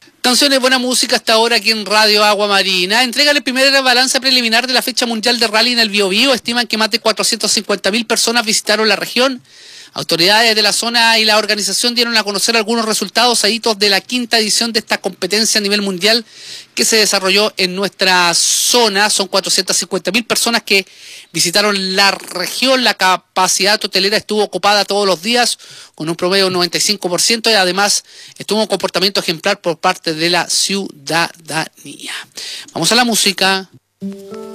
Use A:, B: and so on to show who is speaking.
A: Canciones, buena música hasta ahora aquí en Radio Agua Marina. Entrega el primer balance preliminar de la fecha mundial de rally en el Biobío. Estiman que más de 450.000 personas visitaron la región. Autoridades de la zona y la organización dieron a conocer algunos resultados hitos de la quinta edición de esta competencia a nivel mundial que se desarrolló en nuestra zona. Son 450.000 personas que visitaron la región. La capacidad hotelera estuvo ocupada todos los días con un promedio del 95% y además estuvo un comportamiento ejemplar por parte de la ciudadanía. Vamos a la música.